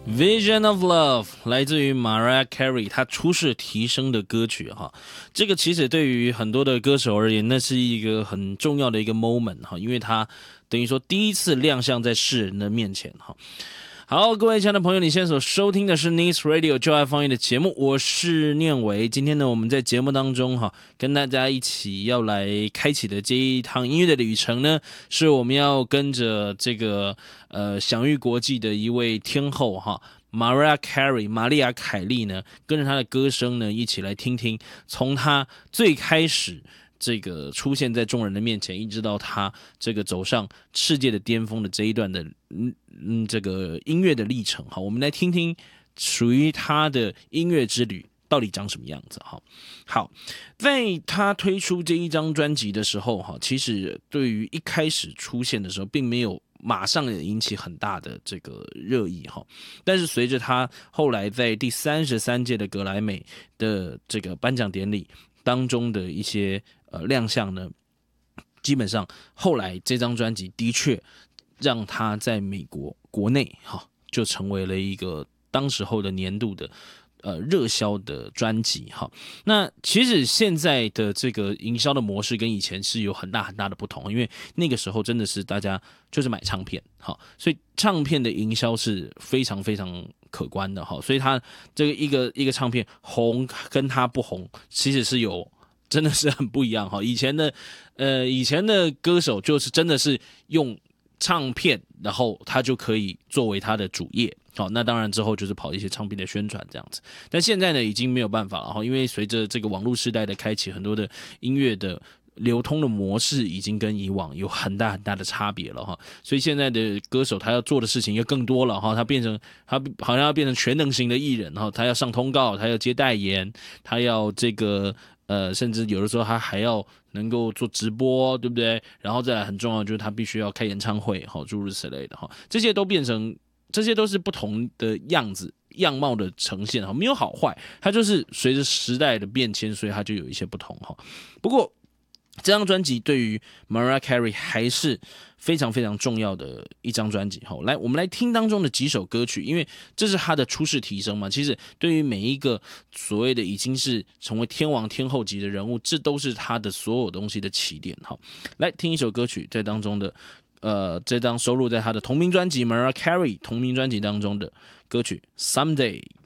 Vision of Love 来自于 Mariah Carey， 她初试提升的歌曲哈。这个其实对于很多的歌手而言，那是一个很重要的一个 moment 哈，因为她等于说第一次亮相在世人的面前哈。好，各位亲爱的朋友，你现在所收听的是 Nice Radio 就爱放映的节目，我是念伟。今天呢，我们在节目当中跟大家一起要来开启的这一趟音乐的旅程呢，是我们要跟着这个享誉国际的一位天后Mariah Carey 玛丽亚凯莉呢，跟着她的歌声呢，一起来听听从她最开始这个出现在众人的面前，一直到他这个走上世界的巅峰的这一段的这个音乐的历程我们来听听属于他的音乐之旅到底长什么样子好，在他推出这一张专辑的时候其实对于一开始出现的时候，并没有马上引起很大的这个热议但是随着他后来在第33届的格莱美的这个颁奖典礼当中的一些亮相呢，基本上后来这张专辑的确让他在美国国内就成为了一个当时候的年度的热销的专辑那其实现在的这个营销的模式跟以前是有很大很大的不同，因为那个时候真的是大家就是买唱片所以唱片的营销是非常非常可观的所以他这个一个唱片红跟他不红其实是有真的是很不一样以前的歌手就是真的是用唱片，然后他就可以作为他的主业那当然之后就是跑一些唱片的宣传这样子，但现在呢已经没有办法了因为随着这个网络时代的开启，很多的音乐的流通的模式已经跟以往有很大很大的差别了所以现在的歌手他要做的事情又更多了他好像要变成全能型的艺人他要上通告，他要接代言，他要这个甚至有的时候他还要能够做直播，对不对？然后再来很重要的就是他必须要开演唱会诸如此类的这些都是不同的样貌的呈现没有好坏，它就是随着时代的变迁，所以它就有一些不同不过这张专辑对于 Mariah Carey 还是非常非常重要的一张专辑来，我们来听当中的几首歌曲，因为这是他的初试提升嘛。其实对于每一个所谓的已经是成为天王天后级的人物，这都是他的所有东西的起点来听一首歌曲，在当中的这张收录在他的同名专辑 Mariah Carey 同名专辑当中的歌曲 Someday。